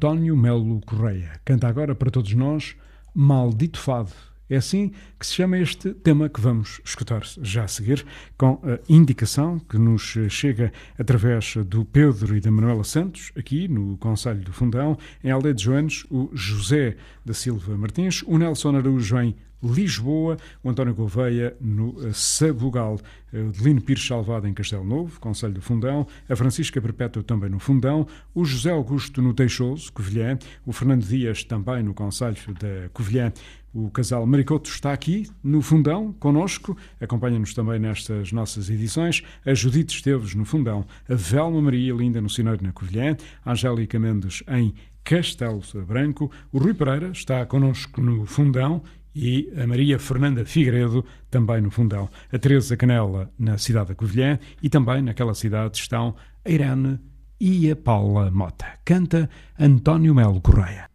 António Melo Correia. Canta agora para todos nós Maldito Fado. É assim que se chama este tema que vamos escutar já a seguir, com a indicação que nos chega através do Pedro e da Manuela Santos, aqui no Concelho do Fundão, em Aldeia de Joanes, o José da Silva Martins, o Nelson Araújo em Lisboa, o António Gouveia no Sabugal, o Delino Pires Salvado em Castelo Novo, Concelho do Fundão, a Francisca Perpétua também no Fundão, o José Augusto no Teixoso, Covilhã, o Fernando Dias também no Concelho da Covilhã. O casal Maricoto está aqui no Fundão, connosco, acompanha-nos também nestas nossas edições, a Judite Esteves no Fundão, a Velma Maria Linda no Sineiro na Covilhã, a Angélica Mendes em Castelo Branco, o Rui Pereira está connosco no Fundão e a Maria Fernanda Figueiredo também no Fundão, a Teresa Canela na cidade da Covilhã e também naquela cidade estão a Irene e a Paula Mota. Canta António Melo Correia.